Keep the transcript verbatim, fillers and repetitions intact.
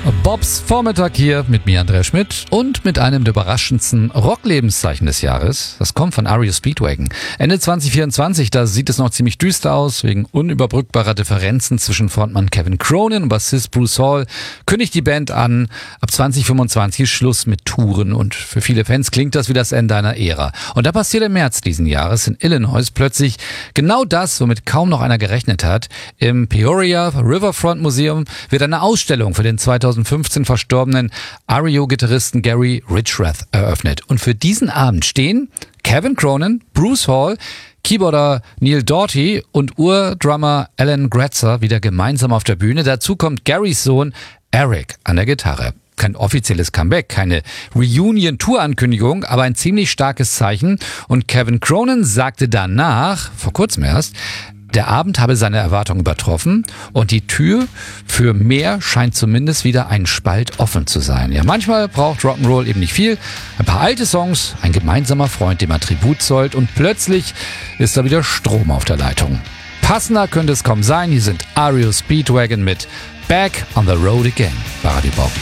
Bobs Vormittag hier mit mir, Andrea Schmidt, und mit einem der überraschendsten Rocklebenszeichen des Jahres. Das kommt von R E O Speedwagon. Ende zwanzig vierundzwanzig, da sieht es noch ziemlich düster aus. Wegen unüberbrückbarer Differenzen zwischen Frontmann Kevin Cronin und Bassist Bruce Hall kündigt die Band an, ab zwanzig fünfundzwanzig ist Schluss mit Touren. Und für viele Fans klingt das wie das Ende einer Ära. Und da passiert im März diesen Jahres in Illinois plötzlich genau das, womit kaum noch einer gerechnet hat. Im Peoria Riverfront Museum wird eine Ausstellung für den zweitausendfünfzehn verstorbenen R E O-Gitarristen Gary Richrath eröffnet. Und für diesen Abend stehen Kevin Cronin, Bruce Hall, Keyboarder Neil Doughty und Urdrummer Alan Gratzer wieder gemeinsam auf der Bühne. Dazu kommt Garys Sohn Eric an der Gitarre. Kein offizielles Comeback, keine Reunion-Tour-Ankündigung, aber ein ziemlich starkes Zeichen. Und Kevin Cronin sagte danach, vor kurzem erst, der Abend habe seine Erwartungen übertroffen und die Tür für mehr scheint zumindest wieder ein Spalt offen zu sein. Ja, manchmal braucht Rock'n'Roll eben nicht viel. Ein paar alte Songs, ein gemeinsamer Freund, dem er Tribut zollt, und plötzlich ist da wieder Strom auf der Leitung. Passender könnte es kaum sein. Hier sind R E O Speedwagon mit Back on the Road Again bei Radio Bob.